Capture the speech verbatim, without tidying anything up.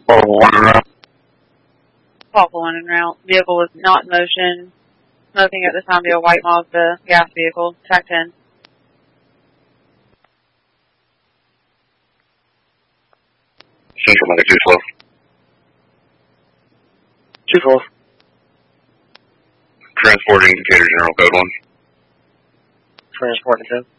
Volvo one en route. Volvo one en route. Vehicle was not in motion. Smoking at the time to a white Mazda gas vehicle. Tac ten. Central Monday two twelve. two twelve. Transport indicator general code one. Transport indicator.